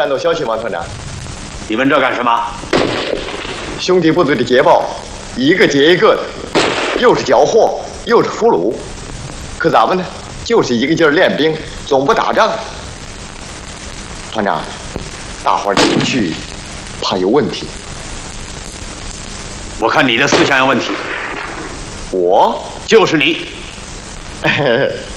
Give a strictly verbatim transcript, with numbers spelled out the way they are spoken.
战斗消息，王团长。 你问这干什么？ 兄弟部队的捷报，一个接一个的，又是缴获，又是俘虏。可咱们呢，就是一个劲儿练兵，总不打仗。团长，大伙儿进去，怕有问题。 我看你的思想有问题。 我就是你。